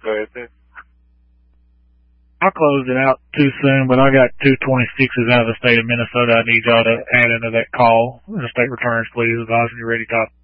Go ahead, then. I closed it out too soon, but I got 226s out of the state of Minnesota. I need y'all to add into that call. The state returns, please. Advising you ready, top.